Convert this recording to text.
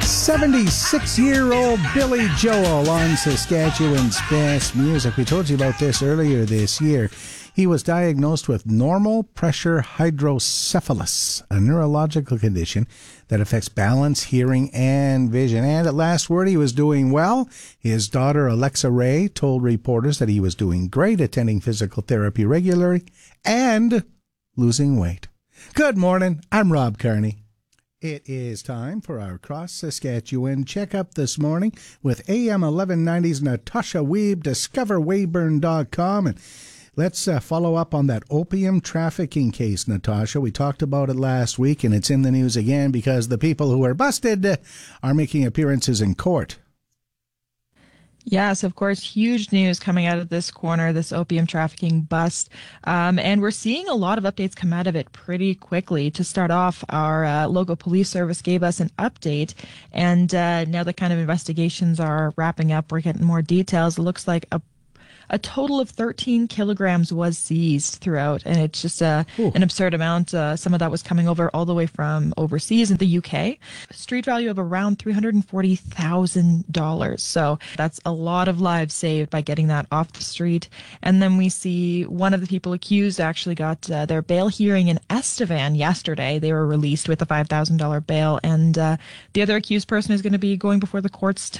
76-year-old Billy Joel on Saskatchewan's Best Music. We told you about this earlier this year. He was diagnosed with normal pressure hydrocephalus, a neurological condition that affects balance, hearing, and vision. And at last word, he was doing well. His daughter, Alexa Ray, told reporters that he was doing great, attending physical therapy regularly and losing weight. Good morning. I'm Rob Carney. It is time for our Cross Saskatchewan checkup this morning with AM 1190's Natasha Weeb, discoverweyburn.com. And let's follow up on that opium trafficking case, Natasha. We talked about it last week, and it's in the news again because the people who were busted are making appearances in court. Yes, of course, huge news coming out of this corner, this opium trafficking bust. And we're seeing a lot of updates come out of it pretty quickly. To start off, our local police service gave us an update. And now the kind of investigations are wrapping up. We're getting more details. It looks like a total of 13 kilograms was seized throughout, and it's just an absurd amount. Some of that was coming over all the way from overseas in the UK. Street value of around $340,000. So that's a lot of lives saved by getting that off the street. And then we see one of the people accused actually got their bail hearing in Estevan yesterday. They were released with a $5,000 bail, and the other accused person is going to be going before the courts